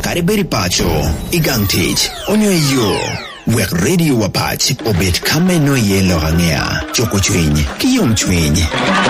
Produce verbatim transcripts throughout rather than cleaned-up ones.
kare beri pacho, igang tich, onyo iyo. Wek radio wapach, obet kame no yelo hangea, choko chwinyi, kiyom chwinyi.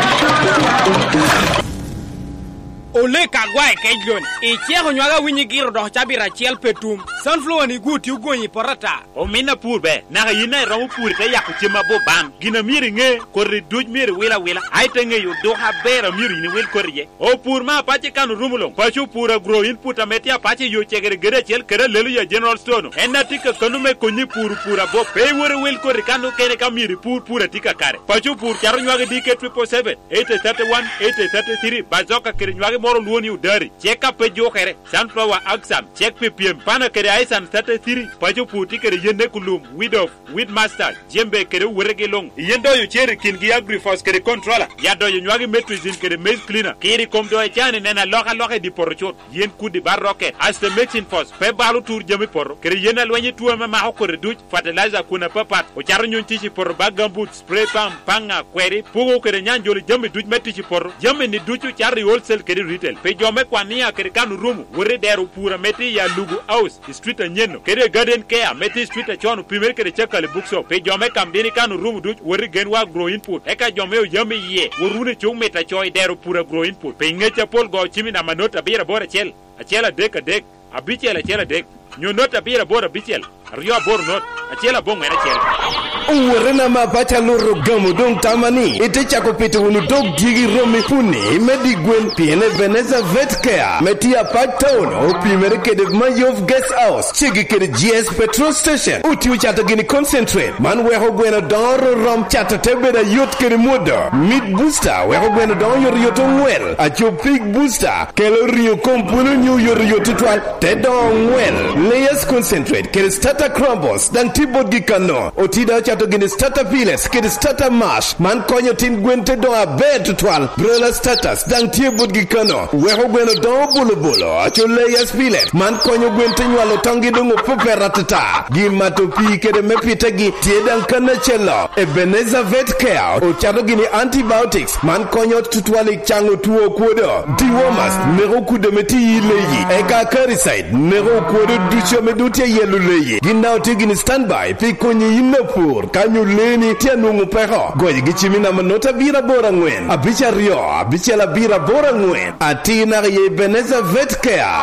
Ole kagwae kejlon e chego nywaga winyi giro do chabira chiel petum sunflower ni guti ugonyi porata o mina purbe na yina ro pur te yaku chema bo bam gina miri nge korri duj miri wila wila aite nge yo do ha bera miri ni wil korrie o pur ma pachi kanu rumulong pachu pura grow input ametia pachi yo chegere gere chel kere lelu ya general stone enna tika kanu me konyi pur pura bo pe wore wil korri kanu kene kamiri pur pura tika kare pachu pur charo nywaga dike triple seven eight thirty-one eight thirty-three bazoka kere nywaga moro luoni udari check up jo kere sunflower axam check ppm pana kere aisan thirty-three pacho puti kere yende kulum weed of weed master jembe kere werege long yendo yo cherry kin gi agrifos kere controller ya do yo nywagi metrizin kere maize cleaner kiri kom do chane nena loka loka di porchot yen kudi bar rocket as the mixing force pe balu tour jemi porro kere yena lwenye tuwa ma ma ko reduce fertilizer kuna papat o charo nyon tichi porro bagambut spray pam panga query pugo kere nyanjoli jemi duj metichi porro jemi ni duchu chari wholesale kere retail pe jome kwania kere kanu rumu wore deru pura meti ya lugu house street anyeno kere garden care meti street chonu pimer kere chakale bookshop pe jome kamdini kanu rumu duch wore genwa grow input eka jome yo yame ye worune chung meta choy deru pura grow input pe ngecha pol go chimi na manota bira bora chel achela dek dek abichela chela dek nyonota bira bora bichel rio bor not achela bongo era chel Uwerena mapacha loro gamu dong tamani ite chako pete unu dog gigi romi puni medi gwen piene Veneza Vet Care metia pat town o pimere kede Mayov Guest House chigi kede G S petrol station uti uchata gini concentrate man weho gwena doro rom chata tebeda yot kede muda mid booster weho gwena don yor yoto mwel acho pig booster kelo rio kompuno nyu yor yoto twal te don mwel layers concentrate kede starter crumbles dan tibo gikano otida chato gini starter pellets kede starter mash man konyo tin gwente don abe tutwal broiler starters dan tibo gikano weho gwena don bulu bulu acho layers pellet man konyo gwente nywalo tangi dungo pupe ratata gimato pi kede mepite gi tiedan kana chelo Ebenezer Vet Care o chato gini antibiotics man konyo tutwali chango tuo kuodo dewormers nero kudo meti leyi eka caricide nero kuodo ducho medutia yelu leyi ginao tigini standby pi konyi inapur kanyo leni tia nungu peho goji gichimina manota bira bora ngwen abicha rio abicha la bira bora ngwen atina ye Ebenezer Vet Care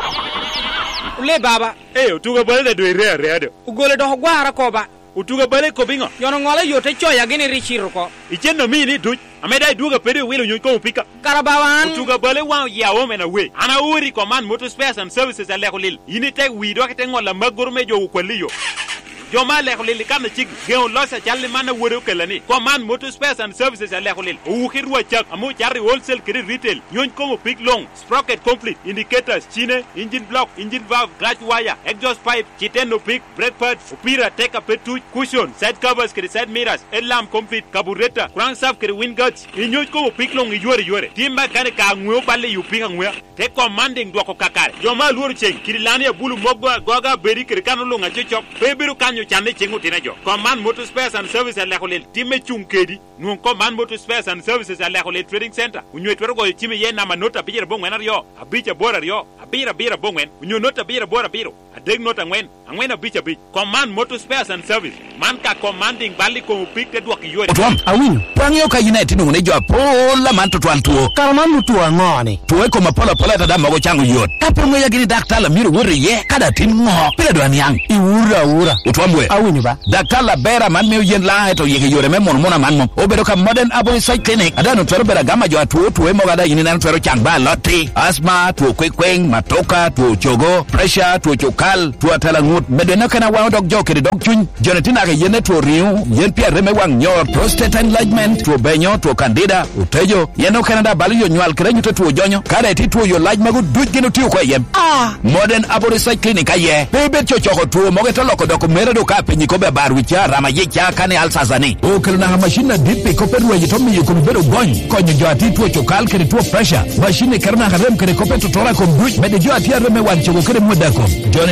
ule baba eh utuga bale do ire reado ugole do gwara ko ba utuga bale ko bingo yono ngola yote choya gini richiro ko icheno mini duch ameda duga pede wilo nyuko pika karabawan utuga bale wa ya wome na we ana uri command motor spares and services ale kolil yini tek wi do kete ngola magurme jo kwaliyo Joma le khulil kana chig geon losa challi mana woro kelani command motor spares and services ale khulil u khirwa chak amu charri wholesale kiri retail nyon ko big long sprocket complete indicators chine engine block engine valve clutch wire exhaust pipe chiteno pick brake pads upira take a petu cushion side covers kiri side mirrors alarm complete carburetor crankshaft kiri wind guards nyon ko big long yore yore timba kane ka ngwe balle yu pinga ngwe te commanding dwako kakare joma luru cheng kiri lani bulu mogwa goga beri kiri kanulu nga chok bebiru kan chane chingu tinajo command motor spares and services ale khulil time chungkedi nu command motor spares and services ale khulil trading center unyo twero go chime ye na manota bijere bongwen ariyo abicha bora ariyo abira bira bongwen unyo nota bira bora biro adeg nota ngwen angwen abicha bich command motor spares and service man ka commanding bali ko pick te dwak yore twam awin pangyo ka united ngune jo pola man to twal tuo karman tu angone tuwe ko mapola pola ta dama go changu yot kapengo ya gini daktala miru wore ye kada tin ngo pele do anyang iura ura utwamwe awin ba daktala bera man me yen la to yege yore me mon mona man mo obedo ka modern abo site clinic adano twero bera gama jo atuo tuwe mo gada yini nan twero chang ba loti asma tuo kwekweng matoka tuo chogo pressure tuo chokal tuo talangut bedena kana wa dog jo kede dog chun jonetina ka yene tuo riu yen pia reme wang nyor prostate enlargement tuo benyo tuo candida utejo yeno canada bali yo nywal kre nyuto tuo jonyo kada ti tuo yo large magu duj gino tiyo ko yem ah modern abo site clinic aye bebe chocho tuo mo geto loko doko mere do ka penyi ko be baru cha rama ye cha kane alsazani o kelna ha machine dippe ko peru ye to mi ko bedo gon ko nyo jati tuo chokal kre tuo pressure machine karna harem kre ko peto tora ko duj mede jo atia reme wan chogo kre modako jone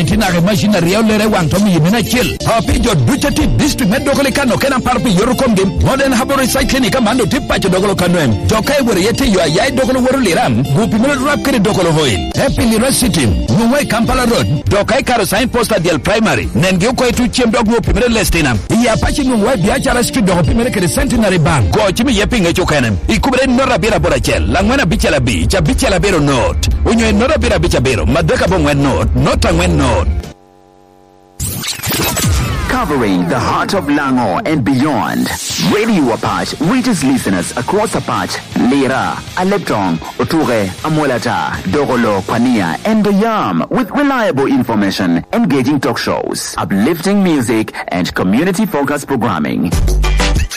tinare machine riau lere wang to mi mina chill happy jo duchati district med dogole kano kenan parpi yorukom dem modern habo recycling kamando tippa jo dogolo kanem to kai wore yete yo ayai dogolo woru liram gupi mino rap kene dogolo hoil happy university nuwe Kampala road to kai karo sign posta del primary nenge ko etu chem doglo pimere lestina ya pachi nuwe biachara street dogo pimere kene centenary bank go chimi yepi ngecho kanem ikubere nora bira borachel langwana bichala bi cha bichala bero note unyo nora bira bicha bero madaka bongwen note not angwen note. Covering the heart of Lango and beyond. Radio Apart reaches listeners across Apart, Lira, Aleptong, Oture, Amolata, Dogolo, Pania, and the Yam with reliable information, engaging talk shows, uplifting music, and community-focused programming.